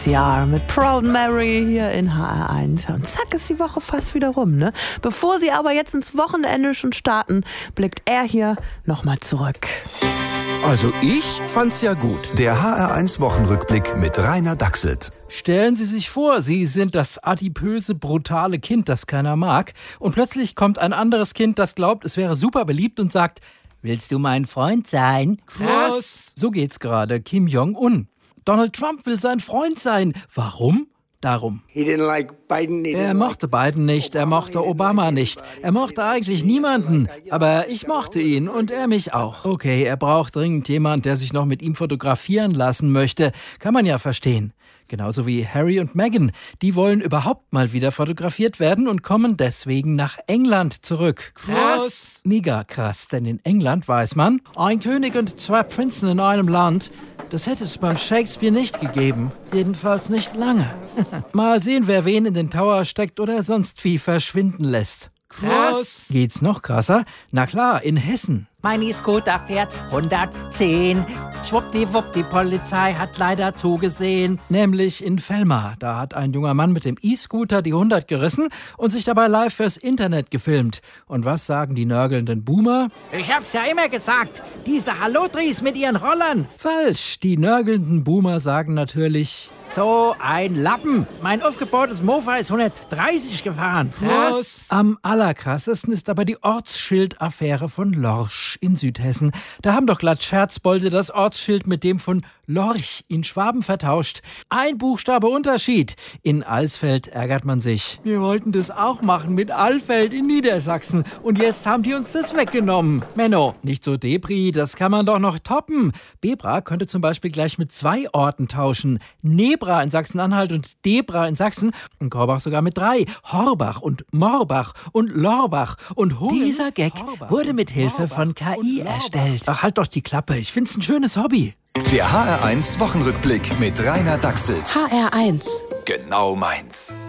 Ja, mit Proud Mary hier in HR1. Und zack ist die Woche fast wieder rum, ne? Bevor sie aber jetzt ins Wochenende schon starten, blickt er hier nochmal zurück. Also ich fand's ja gut. Der HR1-Wochenrückblick mit Rainer Dachselt. Stellen Sie sich vor, Sie sind das adipöse, brutale Kind, das keiner mag. Und plötzlich kommt ein anderes Kind, das glaubt, es wäre super beliebt und sagt, willst du mein Freund sein? Krass. So geht's gerade Kim Jong-un. Donald Trump will sein Freund sein. Warum? Darum. Er mochte Biden nicht, er mochte Obama nicht. Er mochte eigentlich niemanden. Aber ich mochte ihn und er mich auch. Okay, er braucht dringend jemand, der sich noch mit ihm fotografieren lassen möchte. Kann man ja verstehen. Genauso wie Harry und Meghan. Die wollen überhaupt mal wieder fotografiert werden und kommen deswegen nach England zurück. Krass. Mega krass, denn in England weiß man, ein König und zwei Prinzen in einem Land, das hätte es beim Shakespeare nicht gegeben. Jedenfalls nicht lange. Mal sehen, wer wen in den Tower steckt oder sonst wie verschwinden lässt. Krass. Geht's noch krasser? Na klar, in Hessen. Mein E-Scooter fährt 110. Schwuppdiwupp, die Polizei hat leider zugesehen. Nämlich in Velma. Da hat ein junger Mann mit dem E-Scooter die 100 gerissen und sich dabei live fürs Internet gefilmt. Und was sagen die nörgelnden Boomer? Ich hab's ja immer gesagt, diese Hallodris mit ihren Rollern. Falsch. Die nörgelnden Boomer sagen natürlich... So ein Lappen. Mein aufgebautes Mofa ist 130 gefahren. Krass. Am allerkrassesten ist aber die Ortsschildaffäre von Lorsch in Südhessen. Da haben doch glatt Scherzbolde das Ortsschild mit dem von Lorch in Schwaben vertauscht. Ein Buchstabe Unterschied. In Alsfeld ärgert man sich. Wir wollten das auch machen mit Alfeld in Niedersachsen. Und jetzt haben die uns das weggenommen. Menno, nicht so Depri, das kann man doch noch toppen. Bebra könnte zum Beispiel gleich mit 2 Orten tauschen. Nebra in Sachsen-Anhalt und Debra in Sachsen. Und Korbach sogar mit 3. Horbach und Morbach und Lorbach und Hohen. Dieser Gag wurde mit Hilfe von KI erstellt. Ach, halt doch die Klappe. Ich find's ein schönes Hobby. Der HR1 Wochenrückblick mit Rainer Dachselt. HR1. Genau meins.